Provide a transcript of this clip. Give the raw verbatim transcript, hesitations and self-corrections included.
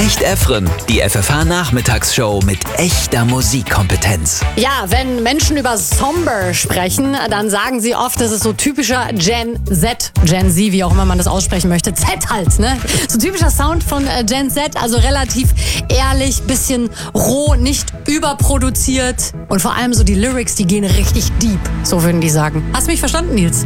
Echt Efren, die F F H-Nachmittagsshow mit echter Musikkompetenz. Ja, wenn Menschen über Somber sprechen, dann sagen sie oft, das ist so typischer Gen Z, Gen Z, wie auch immer man das aussprechen möchte. Z halt, ne? So typischer Sound von äh, Gen Z, also relativ ehrlich, bisschen roh, nicht überproduziert. Und vor allem so die Lyrics, die gehen richtig deep, so würden die sagen. Hast du mich verstanden, Nils?